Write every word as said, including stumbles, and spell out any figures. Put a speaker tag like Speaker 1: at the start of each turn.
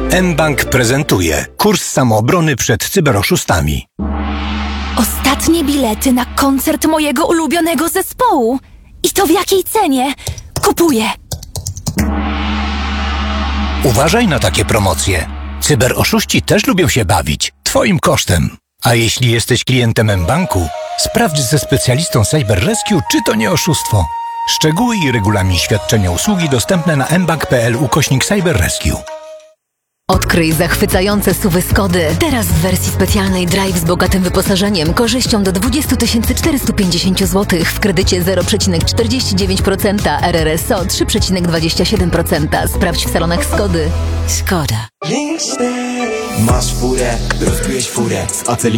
Speaker 1: mBank prezentuje kurs samoobrony przed cyberoszustami.
Speaker 2: Ostatnie bilety na koncert mojego ulubionego zespołu. I to w jakiej cenie? Kupuję.
Speaker 1: Uważaj na takie promocje. Cyberoszuści też lubią się bawić. Twoim kosztem. A jeśli jesteś klientem mBanku, sprawdź ze specjalistą Cyber Rescue, czy to nie oszustwo. Szczegóły i regulamin świadczenia usługi dostępne na mbank kropka pl ukośnik Cyber Rescue.
Speaker 3: Odkryj zachwycające suwy Skody. Teraz w wersji specjalnej Drive z bogatym wyposażeniem, korzyścią do dwadzieścia tysięcy czterysta pięćdziesiąt złotych w kredycie zero przecinek czterdzieści dziewięć procent, R R S O trzy przecinek dwadzieścia siedem procent. Sprawdź w salonach Skody. Skoda.
Speaker 4: Masz furę, rozbiłeś furę z Aceli